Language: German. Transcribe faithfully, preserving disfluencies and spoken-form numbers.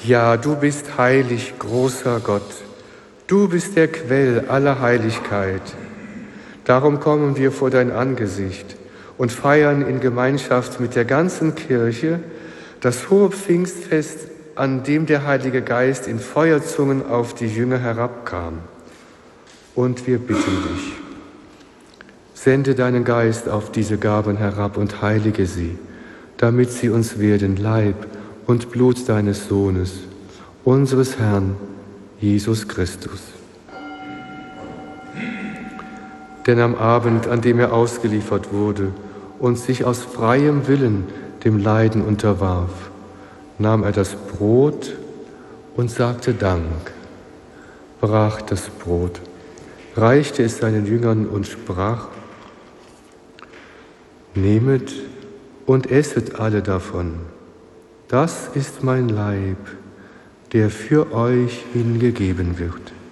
Ja, du bist heilig, großer Gott. Du bist der Quell aller Heiligkeit. Darum kommen wir vor dein Angesicht und feiern in Gemeinschaft mit der ganzen Kirche das hohe Pfingstfest, an dem der Heilige Geist in Feuerzungen auf die Jünger herabkam. Und wir bitten dich, sende deinen Geist auf diese Gaben herab und heilige sie, damit sie uns werden Leib und Blut deines Sohnes, unseres Herrn, Jesus Christus. Denn am Abend, an dem er ausgeliefert wurde und sich aus freiem Willen dem Leiden unterwarf, nahm er das Brot und sagte Dank, brach das Brot, reichte es seinen Jüngern und sprach: Nehmet und esset alle davon. Das ist mein Leib, der für euch hingegeben wird.